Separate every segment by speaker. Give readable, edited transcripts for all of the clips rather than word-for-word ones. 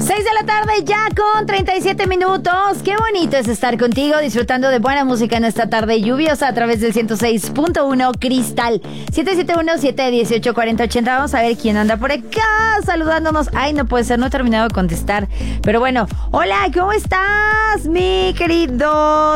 Speaker 1: 6 de la tarde ya con 37 minutos. Qué bonito es estar contigo disfrutando de buena música en esta tarde lluviosa a través del 106.1 Cristal 771-718-4080. Vamos a ver quién anda por acá saludándonos. Ay, no puede ser, no he terminado de contestar. Pero bueno, hola, ¿cómo estás, mi querido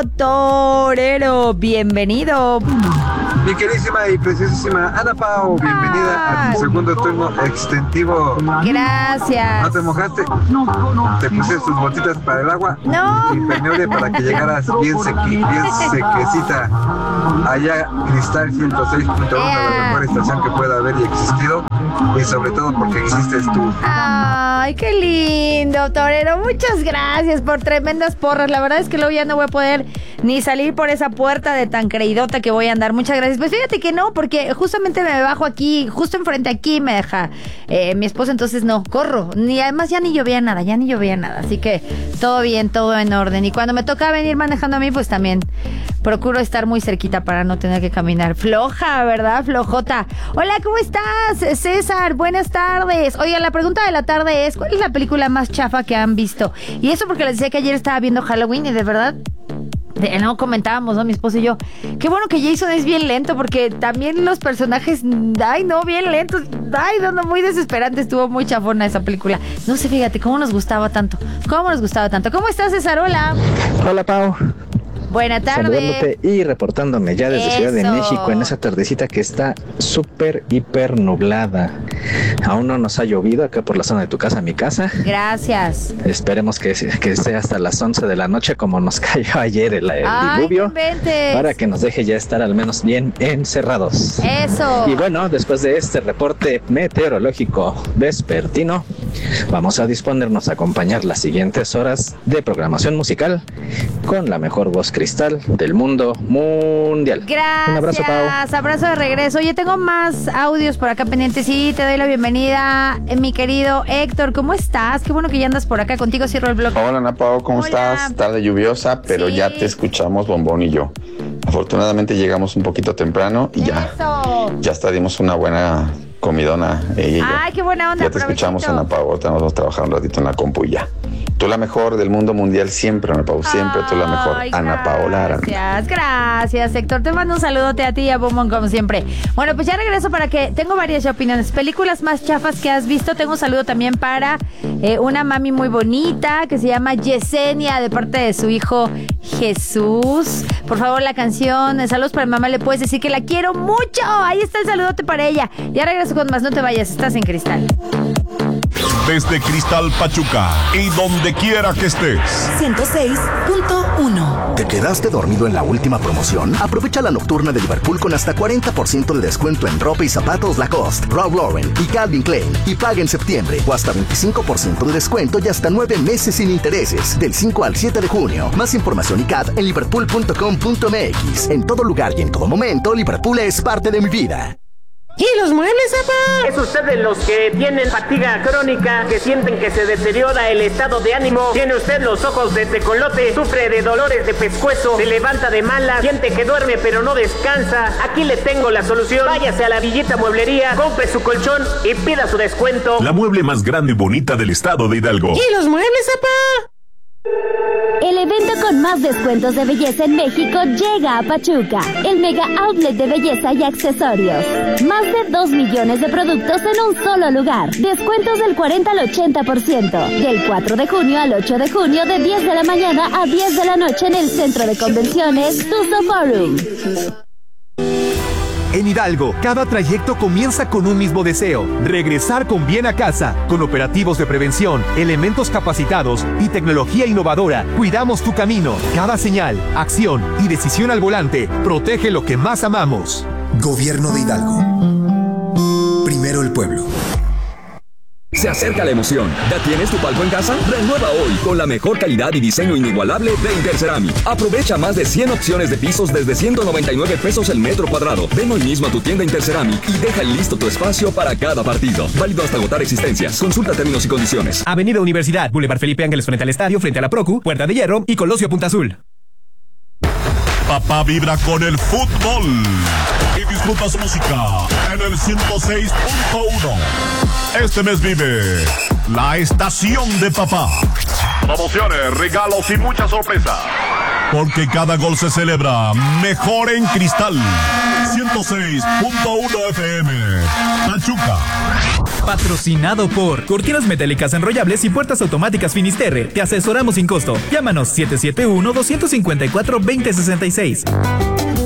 Speaker 1: torero? Bienvenido.
Speaker 2: Mi queridísima y preciosísima Ana Pao, bienvenida a tu segundo turno extensivo.
Speaker 1: Gracias.
Speaker 2: ¿No te mojaste? ¿Te puse tus botitas para el agua?
Speaker 1: No.
Speaker 2: Impermeable para que llegaras bien sequecita. Allá Cristal 106.1, la mejor estación que pueda haber y existido. Y sobre todo porque existes tú.
Speaker 1: Ay, qué lindo, torero. Muchas gracias por tremendas porras. La verdad es que luego ya no voy a poder ni salir por esa puerta de tan creidota que voy a andar. Muchas gracias. Pues fíjate que no, porque justamente me bajo aquí, justo enfrente aquí me deja mi esposa, entonces no, corro. Ni además ya ni llovía nada. Así que todo bien, todo en orden. Y cuando me toca venir manejando a mí, pues también procuro estar muy cerquita para no tener que caminar. Floja, ¿verdad? Flojota. Hola, ¿cómo estás, César? Buenas tardes. Oiga, la pregunta de la tarde es, ¿cuál es la película más chafa que han visto? Y eso porque les decía que ayer estaba viendo Halloween y de verdad... no comentábamos, ¿no? Mi esposo y yo. Qué bueno que Jason es bien lento, porque también los personajes, ay, no, bien lentos. Ay, no, muy desesperante. Estuvo muy chafona esa película. No sé, fíjate, cómo nos gustaba tanto. ¿Cómo estás, César? Hola.
Speaker 3: Hola, Pau.
Speaker 1: Buena tarde.
Speaker 3: Saludándote y reportándome ya desde Ciudad de México en esa tardecita que está súper, hiper nublada. Aún no nos ha llovido acá por la zona de tu casa, mi casa.
Speaker 1: Gracias.
Speaker 3: Esperemos que sea hasta las 11 de la noche como nos cayó ayer el diluvio. Para que nos deje ya estar al menos bien encerrados.
Speaker 1: Eso.
Speaker 3: Y bueno, después de este reporte meteorológico vespertino, vamos a disponernos a acompañar las siguientes horas de programación musical con la mejor voz cristal del mundo mundial.
Speaker 1: Gracias.
Speaker 3: Un abrazo, Pau.
Speaker 1: Abrazo de regreso. Oye, tengo más audios por acá pendientes. Sí, te doy la bienvenida, mi querido Héctor. ¿Cómo estás? Qué bueno que ya andas por acá. Contigo cierro el blog.
Speaker 4: Hola, Ana Pao, ¿cómo estás? Tarde lluviosa, pero sí, ya te escuchamos, Bombón y yo. Afortunadamente llegamos un poquito temprano y ya hasta dimos una buena comidona ella y yo.
Speaker 1: Ay, qué buena onda.
Speaker 4: Ya te escuchamos, Ana Pao. Ahorita nos vamos a trabajar un ratito en la compu y ya. Tú la mejor del mundo mundial siempre, Ana Pao, siempre tú la mejor. Ana Paola Aranda.
Speaker 1: Gracias, Héctor. Te mando un saludote a ti y a Bombón como siempre. Bueno, pues ya regreso para que tengo varias opiniones. Películas más chafas que has visto. Tengo un saludo también para una mami muy bonita que se llama Yesenia, de parte de su hijo Jesús. Por favor, la canción Saludos para mi mamá, le puedes decir que la quiero mucho. Ahí está el saludote para ella. Ya regreso con más, no te vayas, estás en Cristal.
Speaker 5: Desde Cristal Pachuca y donde quiera que estés.
Speaker 6: 106.1. ¿Te quedaste dormido en la última promoción? Aprovecha la nocturna de Liverpool con hasta 40% de descuento en ropa y zapatos Lacoste, Ralph Lauren y Calvin Klein. Y paga en septiembre o hasta 25% de descuento y hasta 9 meses sin intereses. Del 5 al 7 de junio. Más información y CAT en liverpool.com.mx. En todo lugar y en todo momento, Liverpool es parte de mi vida.
Speaker 7: ¿Y los muebles, papá?
Speaker 8: ¿Es usted de los que tienen fatiga crónica, que sienten que se deteriora el estado de ánimo? ¿Tiene usted los ojos de tecolote? ¿Sufre de dolores de pescuezo? ¿Se levanta de malas? ¿Siente que duerme pero no descansa? Aquí le tengo la solución. Váyase a la Villita Mueblería, compre su colchón y pida su descuento.
Speaker 5: La mueble más grande y bonita del estado de Hidalgo.
Speaker 7: ¿Y los muebles, papá?
Speaker 9: El evento con más descuentos de belleza en México llega a Pachuca, el mega outlet de belleza y accesorios. Más de 2 millones de productos en un solo lugar. Descuentos del 40 al 80%. Del 4 de junio al 8 de junio de 10 de la mañana a 10 de la noche en el Centro de Convenciones Tuzo Forum.
Speaker 10: En Hidalgo, cada trayecto comienza con un mismo deseo: regresar con bien a casa. Con operativos de prevención, elementos capacitados y tecnología innovadora, cuidamos tu camino. Cada señal, acción y decisión al volante protege lo que más amamos.
Speaker 11: Gobierno de Hidalgo. Primero el pueblo.
Speaker 12: Se acerca la emoción. ¿Ya tienes tu palco en casa? Renueva hoy con la mejor calidad y diseño inigualable de Interceramic. Aprovecha más de 100 opciones de pisos desde 199 pesos el metro cuadrado. Ven hoy mismo a tu tienda Interceramic y deja listo tu espacio para cada partido. Válido hasta agotar existencias. Consulta términos y condiciones.
Speaker 10: Avenida Universidad, Boulevard Felipe Ángeles frente al estadio, frente a la Procu, Puerta de Hierro y Colosio Punta Azul.
Speaker 5: Papá vibra con el fútbol y disfruta su música en el 106.1. Este mes vive la estación de papá. Promociones, regalos y muchas sorpresas. Porque cada gol se celebra mejor en Cristal. 106.1 FM. Pachuca.
Speaker 13: Patrocinado por Cortinas Metálicas Enrollables y Puertas Automáticas Finisterre. Te asesoramos sin costo. Llámanos 771-254-2066.